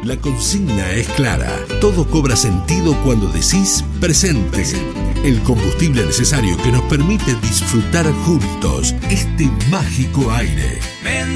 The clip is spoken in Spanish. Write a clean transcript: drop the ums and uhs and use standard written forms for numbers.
La consigna es clara. Todo cobra sentido cuando decís presente. El combustible necesario que nos permite disfrutar juntos este mágico aire.